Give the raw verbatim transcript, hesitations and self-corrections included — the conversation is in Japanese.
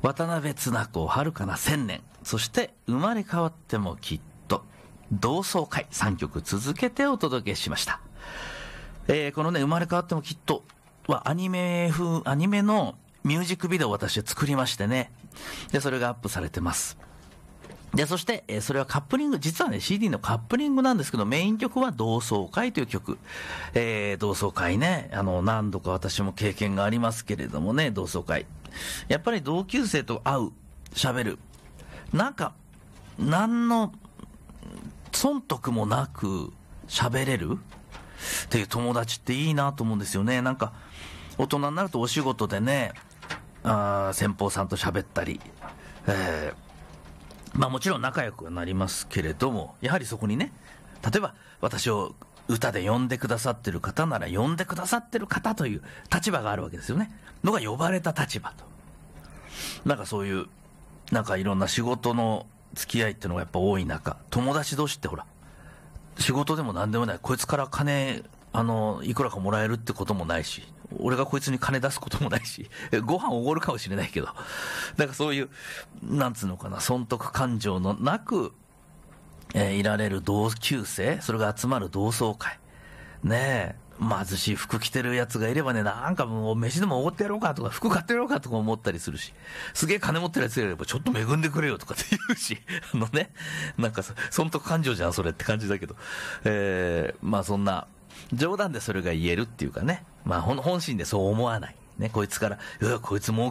渡辺綱子遥かな千年、そして生まれ変わってもきっと、同窓会、さんきょく続けてお届けしました。えー、このね、生まれ変わってもきっとはアニメ風、アニメのミュージックビデオを私は作りましてね。で、それがアップされてます。で、そして、えー、それはカップリング、実はね、シーディー のカップリングなんですけど、メイン曲は同窓会という曲。えー、同窓会ね、あの、何度か私も経験がありますけれどもね、同窓会。やっぱり同級生と会う、喋る。なんか、何の、損得もなく喋れるっていう友達っていいなと思うんですよね。なんか、大人になるとお仕事でね、あ先方さんと喋ったり、えー、まあもちろん仲良くなりますけれども、やはりそこにね、例えば私を歌で呼んでくださってる方なら呼んでくださってる方という立場があるわけですよね。のが呼ばれた立場と。なんかそういう、なんかいろんな仕事の付き合いっていうのがやっぱ多い中、友達同士ってほら、仕事でも何でもない、こいつから金、あの、いくらかもらえるってこともないし、俺がこいつに金出すこともないし、ご飯おごるかもしれないけど、なんかそういう、なんつうのかな、損得感情のなく、えー、いられる同級生、それが集まる同窓会。ねえ、貧しい服着てるやつがいればね、なんかもう飯でもおごってやろうかとか、服買ってやろうかとか思ったりするし、すげえ金持ってるやつがいればちょっと恵んでくれよとかって言うし、あのね、なんか損得感情じゃんそれって感じだけど、えー、まあそんな、冗談でそれが言えるっていうかね、まあ本心でそう思わない。ね、こいつから、うわ、こいつ儲